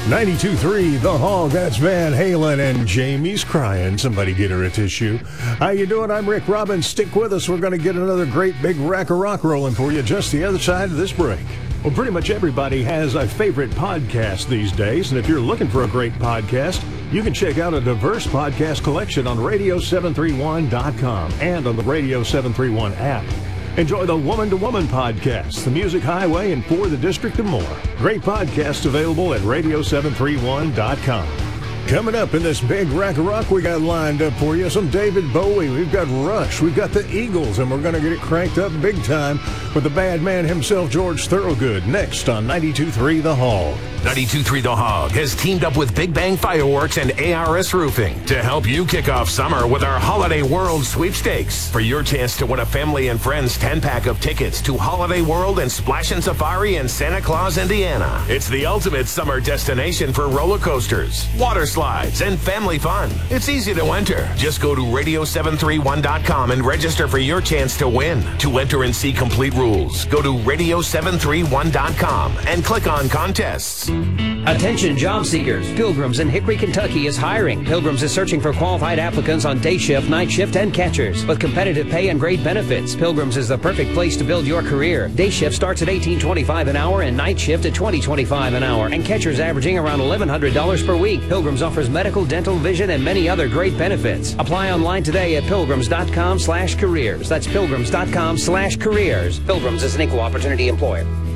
92.3 The Hog, that's Van Halen, and Jamie's crying. Somebody get her a tissue. How you doing? I'm Rick Robbins. Stick with us. We're going to get another great big rack of rock rolling for you just the other side of this break. Well, pretty much everybody has a favorite podcast these days, and if you're looking for a great podcast, you can check out a diverse podcast collection on radio731.com and on the Radio 731 app. Enjoy the Woman to Woman podcast, the Music Highway, and For the District and more. Great podcasts available at radio731.com. Coming up in this big rack of rock we got lined up for you, some David Bowie, we've got Rush, we've got the Eagles, and we're going to get it cranked up big time with the bad man himself, George Thorogood, next on 92.3 The Hog. 92.3 The Hog has teamed up with Big Bang Fireworks and ARS Roofing to help you kick off summer with our Holiday World Sweepstakes. For your chance to win a family and friends 10-pack of tickets to Holiday World and Splash and Safari in Santa Claus, Indiana. It's the ultimate summer destination for roller coasters, water slides, and family fun. It's easy to enter. Just go to radio731.com and register for your chance to win. To enter and see complete rules, go to radio731.com and click on contests. Attention job seekers. Pilgrims in Hickory, Kentucky is hiring. Pilgrims is searching for qualified applicants on day shift, night shift, and catchers. With competitive pay and great benefits, Pilgrims is the perfect place to build your career. Day shift starts at $18.25 an hour and night shift at $20.25 an hour. And catchers averaging around $1,100 per week. Pilgrims offers medical, dental, vision, and many other great benefits. Apply online today at pilgrims.com/careers. That's pilgrims.com/careers. Pilgrims is an equal opportunity employer.